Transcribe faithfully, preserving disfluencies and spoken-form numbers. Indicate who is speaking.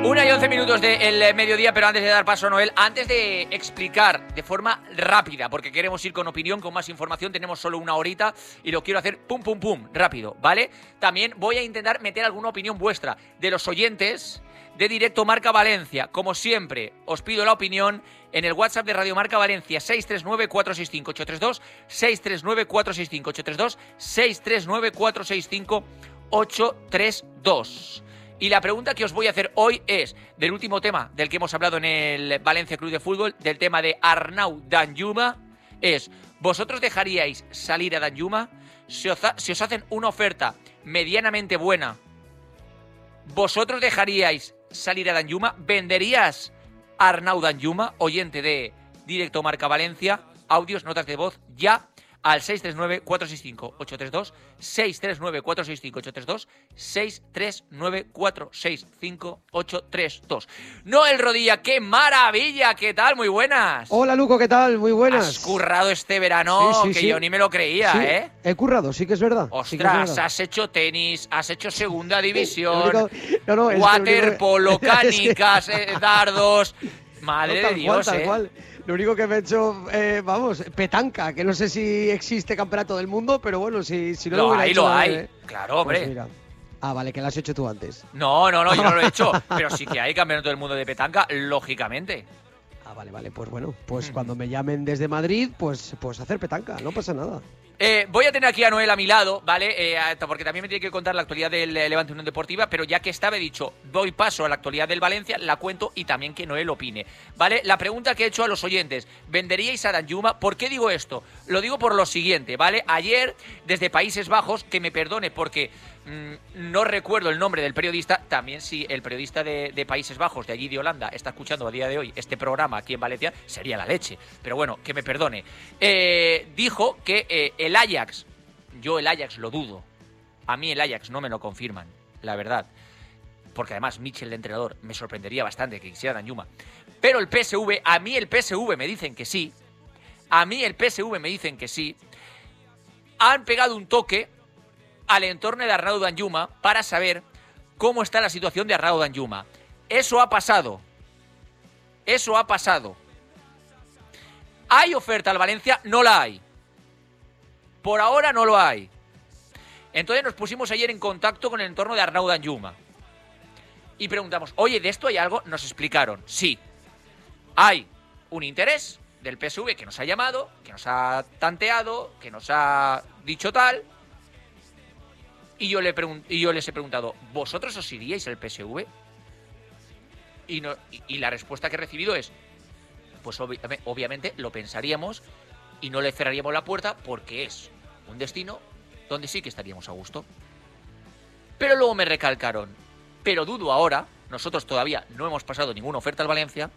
Speaker 1: Una y once minutos del mediodía, pero antes de dar paso a Noel, antes de explicar de forma rápida, porque queremos ir con opinión, con más información, tenemos solo una horita y lo quiero hacer pum, pum, pum, rápido, ¿vale? También voy a intentar meter alguna opinión vuestra de los oyentes de Directo Marca Valencia. Como siempre, os pido la opinión en el WhatsApp de Radio Marca Valencia, seis tres nueve, cuatro seis cinco, ocho tres dos, seis tres nueve, cuatro seis cinco, ocho tres dos, seis tres nueve, cuatro seis cinco, ocho tres dos. Y la pregunta que os voy a hacer hoy es del último tema del que hemos hablado en el Valencia Club de Fútbol, del tema de Arnau Danjuma, es, ¿vosotros dejaríais salir a Danjuma? Si os, si os hacen una oferta medianamente buena, ¿vosotros dejaríais salir a Danjuma? ¿Venderías a Arnau Danjuma, oyente de Directo Marca Valencia? Audios, notas de voz, ya al seis tres nueve, cuatro seis cinco, ocho tres dos, seis tres nueve, cuatro seis cinco, ocho tres dos, seis tres nueve, cuatro seis cinco, ocho tres dos. Noel Rodilla, ¡qué maravilla! ¿Qué tal? Muy buenas.
Speaker 2: Hola, Luco, ¿qué tal? Muy buenas.
Speaker 1: Has currado este verano,
Speaker 2: sí, sí,
Speaker 1: que
Speaker 2: sí.
Speaker 1: yo ni me lo creía,
Speaker 2: sí,
Speaker 1: ¿eh?
Speaker 2: He currado, sí que es verdad.
Speaker 1: Ostras,
Speaker 2: sí que es verdad.
Speaker 1: Has hecho tenis, has hecho segunda división,
Speaker 2: único, no, no,
Speaker 1: waterpolo,
Speaker 2: único...
Speaker 1: canicas, eh, dardos... Madre
Speaker 2: no,
Speaker 1: de Dios,
Speaker 2: cual, tal
Speaker 1: eh.
Speaker 2: cual. Lo único que me he hecho, eh, vamos, petanca, que no sé si existe campeonato del mundo, pero bueno, si, si no
Speaker 1: lo,
Speaker 2: lo hubiera
Speaker 1: hay,
Speaker 2: hecho...
Speaker 1: Lo
Speaker 2: nada,
Speaker 1: hay,
Speaker 2: eh.
Speaker 1: claro, hombre.
Speaker 2: Pues mira. Ah, vale, que lo has hecho tú antes.
Speaker 1: No, no, no, yo no lo he hecho, pero sí que hay campeonato del mundo de petanca, lógicamente.
Speaker 2: Ah, vale, vale, pues bueno, pues mm. cuando me llamen desde Madrid, pues, pues hacer petanca, no pasa nada.
Speaker 1: Eh, voy a tener aquí a Noel a mi lado, ¿vale? Eh, porque también me tiene que contar la actualidad del Levante Unión Deportiva, pero ya que estaba, he dicho, doy paso a la actualidad del Valencia, la cuento y también que Noel opine, ¿vale? La pregunta que he hecho a los oyentes, ¿venderíais a Danjuma? ¿Por qué digo esto? Lo digo por lo siguiente, ¿vale? Ayer, desde Países Bajos, que me perdone porque mmm, no recuerdo el nombre del periodista, también si el periodista de, de Países Bajos, de allí de Holanda, está escuchando a día de hoy este programa aquí en Valencia, sería la leche, pero bueno, que me perdone. Eh, dijo que eh, el Ajax, yo el Ajax lo dudo, a mí el Ajax no me lo confirman, la verdad, porque además Michel, el entrenador, me sorprendería bastante que quisiera Danjuma, pero el P S V, a mí el P S V me dicen que sí, a mí el P S V me dicen que sí, han pegado un toque al entorno de Arnau Danjuma para saber cómo está la situación de Arnau Danjuma. Eso ha pasado, eso ha pasado. ¿Hay oferta al Valencia? No la hay. Por ahora no lo hay. Entonces nos pusimos ayer en contacto con el entorno de Arnau Danjuma y preguntamos, oye, ¿de esto hay algo? Nos explicaron, sí, hay un interés del P S V que nos ha llamado, que nos ha tanteado, que nos ha dicho tal, y yo, le pregun- y yo les he preguntado, ¿vosotros os iríais al P S V? Y, no, y, y la respuesta que he recibido es, pues ob- obviamente lo pensaríamos y no le cerraríamos la puerta porque es un destino donde sí que estaríamos a gusto. Pero luego me recalcaron, pero dudo ahora, nosotros todavía no hemos pasado ninguna oferta al Valencia,